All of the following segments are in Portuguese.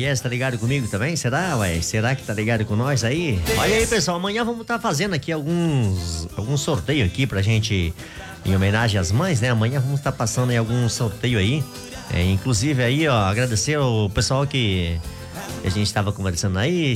Pugliese tá ligado comigo também? Será, ué? Será que tá ligado com nós aí? Olha aí, pessoal, amanhã vamos estar fazendo aqui alguns sorteio aqui pra gente, em homenagem às mães, né? Amanhã vamos estar passando em algum sorteio aí. Inclusive aí, ó, agradecer o pessoal que a gente estava conversando aí,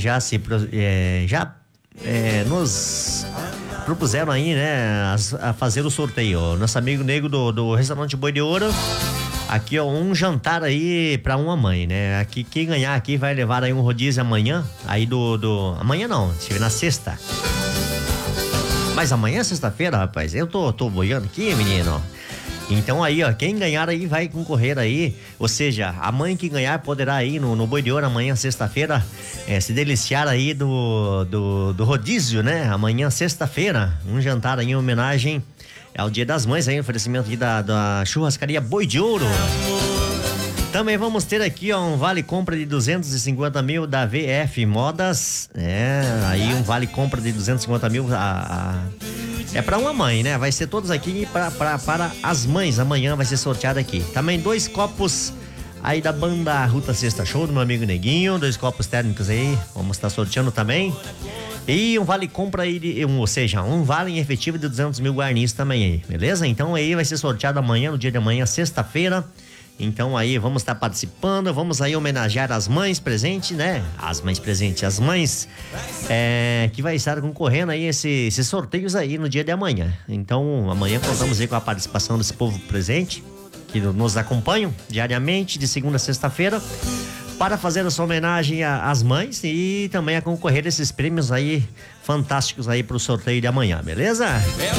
nos propuseram aí, né, a fazer o sorteio. Nosso amigo Nego do restaurante Boi de Ouro, aqui, ó, um jantar aí pra uma mãe, né? Aqui, quem ganhar aqui vai levar aí um rodízio amanhã, aí amanhã não, se na sexta. Mas amanhã é sexta-feira, rapaz, eu tô boiando aqui, menino. Então aí, ó, quem ganhar aí vai concorrer aí, ou seja, a mãe que ganhar poderá ir no Boi de Ouro amanhã, sexta-feira, se deliciar aí do rodízio, né? Amanhã, sexta-feira, um jantar aí em homenagem ao Dia das Mães, aí, oferecimento aqui da churrascaria Boi de Ouro. Também vamos ter aqui, ó, um vale compra de 250 mil da VF Modas, aí um vale compra de 250 mil, é pra uma mãe, né? Vai ser todos aqui para as mães. Amanhã vai ser sorteado aqui. Também 2 copos aí da banda Ruta Sexta Show do meu amigo Neguinho. 2 copos térmicos aí. Vamos estar sorteando também. E um vale compra aí, ou seja, um vale em efetivo de 200 mil guarnis também aí. Beleza? Então aí vai ser sorteado amanhã, no dia de amanhã, sexta-feira. Então aí vamos estar participando, vamos aí homenagear as mães presentes, né? As mães presentes, as mães que vai estar concorrendo aí esses sorteios aí no dia de amanhã. Então amanhã contamos aí com a participação desse povo presente, que nos acompanham diariamente, de segunda a sexta-feira, para fazer a sua homenagem às mães e também a concorrer esses prêmios aí fantásticos aí pro sorteio de amanhã, beleza?